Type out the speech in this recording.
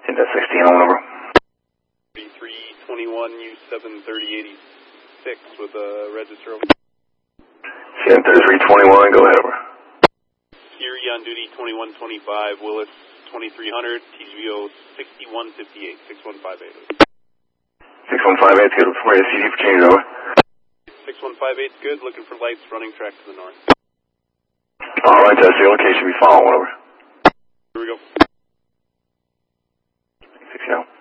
That 16 on over. 321 U73086 with a register over. 73321, go ahead over. Fury on duty 2125, Willis 2300, TGO 6158, 6158. 6158, good. Where is CD for change over? 6158 good, looking for lights, running track to the north. Alright, that's the location we follow over. Here we go. 60.